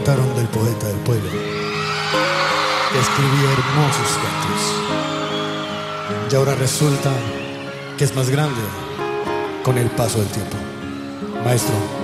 contaron del poeta del pueblo, que escribía hermosos cantos. Y ahora resulta que es más grande con el paso del tiempo. Maestro,